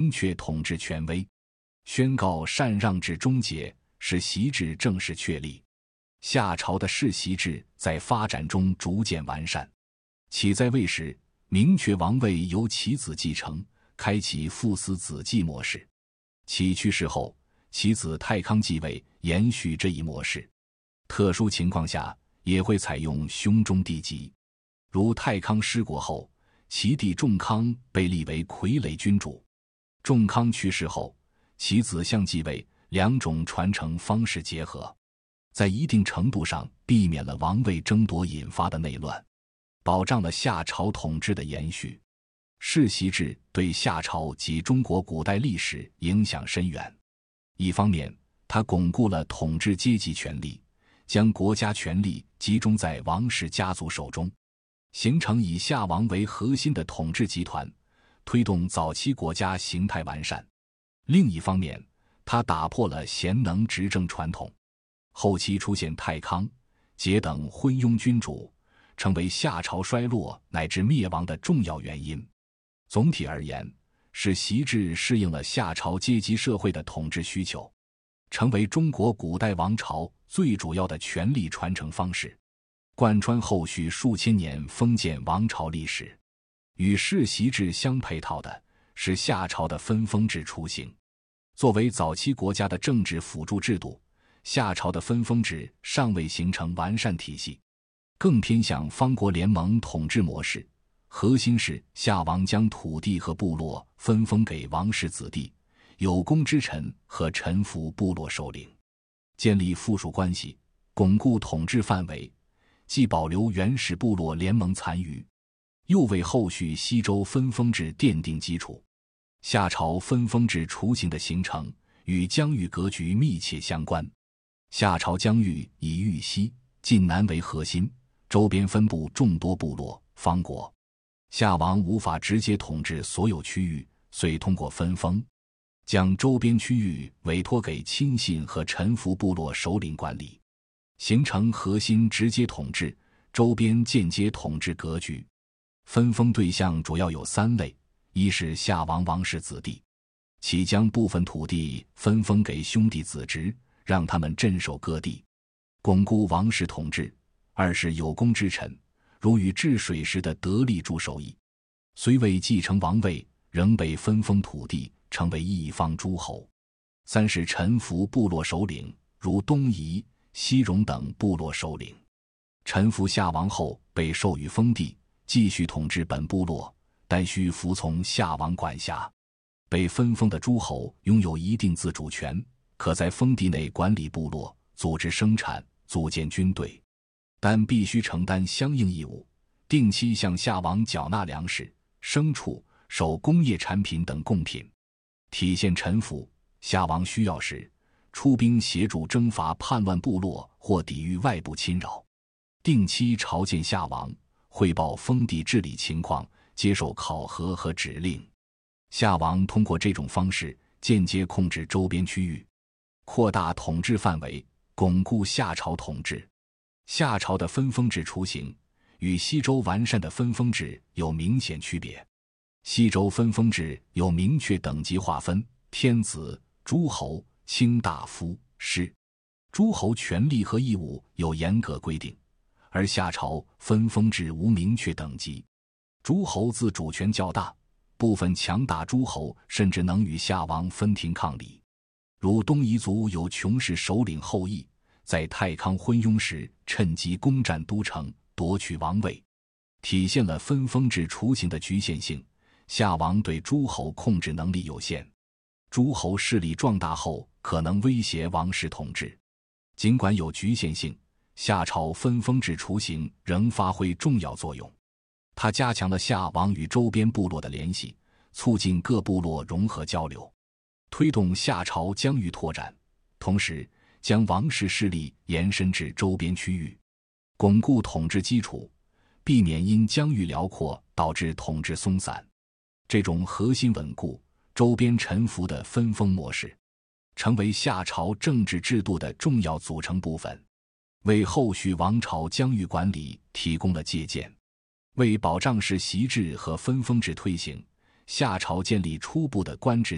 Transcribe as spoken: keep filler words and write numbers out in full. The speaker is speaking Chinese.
明确统治权威，宣告禅让制终结，使习制正式确立。夏朝的世袭制在发展中逐渐完善。启在位时，明确王位由其子继承，开启父死子继模式。启去世后，其子太康继位，延续这一模式。特殊情况下，也会采用兄终弟及。如太康失国后，其弟仲康被立为傀儡君主。仲康去世后，其子相继位，两种传承方式结合，在一定程度上避免了王位争夺引发的内乱，保障了夏朝统治的延续。世袭制对夏朝及中国古代历史影响深远。一方面，它巩固了统治阶级权力，将国家权力集中在王室家族手中，形成以夏王为核心的统治集团，推动早期国家形态完善。另一方面，它打破了贤能执政传统，后期出现太康、桀等昏庸君主，成为夏朝衰落乃至灭亡的重要原因。总体而言，世袭制适应了夏朝阶级社会的统治需求，成为中国古代王朝最主要的权力传承方式，贯穿后续数千年封建王朝历史。与世袭制相配套的是夏朝的分封制雏形。作为早期国家的政治辅助制度，夏朝的分封制尚未形成完善体系，更偏向方国联盟统治模式。核心是夏王将土地和部落分封给王室子弟、有功之臣和臣服部落首领，建立附属关系，巩固统治范围，既保留原始部落联盟残余，又为后续西周分封制奠定基础。夏朝分封制雏形的形成与疆域格局密切相关。夏朝疆域以豫西、晋南为核心，周边分布众多部落、方国。夏王无法直接统治所有区域，遂通过分封，将周边区域委托给亲信和臣服部落首领管理，形成核心直接统治、周边间接统治格局。分封对象主要有三类：一是夏王王室子弟，其将部分土地分封给兄弟子侄，让他们镇守各地，巩固王室统治；二是有功之臣，如禹治水时的得力助手矣，虽未继承王位，仍被分封土地，成为一方诸侯；三是臣服部落首领，如东夷、西戎等部落首领，臣服夏王后被授予封地，继续统治本部落，但需服从夏王管辖。被分封的诸侯拥有一定自主权，可在封地内管理部落，组织生产，组建军队，但必须承担相应义务，定期向夏王缴纳粮食、牲畜、手工业产品等贡品。体现臣服，夏王需要时，出兵协助征伐叛乱部落或抵御外部侵扰，定期朝见夏王，汇报封地治理情况，接受考核和指令。夏王通过这种方式间接控制周边区域，扩大统治范围，巩固夏朝统治。夏朝的分封制雏形与西周完善的分封制有明显区别。西周分封制有明确等级划分，天子、诸侯、卿大夫、士。诸侯权力和义务有严格规定，而夏朝分封制无明确等级，诸侯自主权较大，部分强大诸侯甚至能与夏王分庭抗礼。如东夷族有穷氏首领后羿，在太康昏庸时趁机攻占都城，夺取王位，体现了分封制雏形的局限性。夏王对诸侯控制能力有限，诸侯势力壮大后可能威胁王室统治。尽管有局限性，夏朝分封制雏形仍发挥重要作用。它加强了夏王与周边部落的联系，促进各部落融合交流，推动夏朝疆域拓展，同时将王室势力延伸至周边区域，巩固统治基础，避免因疆域辽阔导致统治松散。这种核心稳固、周边臣服的分封模式，成为夏朝政治制度的重要组成部分，为后续王朝疆域管理提供了借鉴。为保障世袭制和分封制推行，夏朝建立初步的官制